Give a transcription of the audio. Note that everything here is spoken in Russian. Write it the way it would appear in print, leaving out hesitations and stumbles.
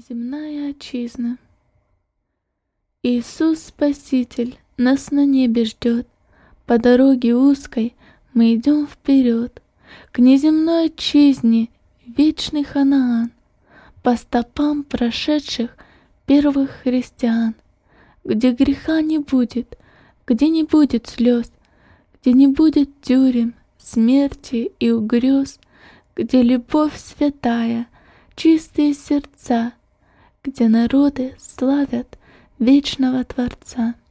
Неземная отчизна. Иисус Спаситель нас на небе ждет. По дороге узкой мы идем вперед к неземной отчизне, вечный Ханаан, по стопам прошедших первых христиан, где греха не будет, где не будет слез, где не будет тюрем, смерти и угрёз, где любовь святая, чистые сердца, где народы славят вечного Творца.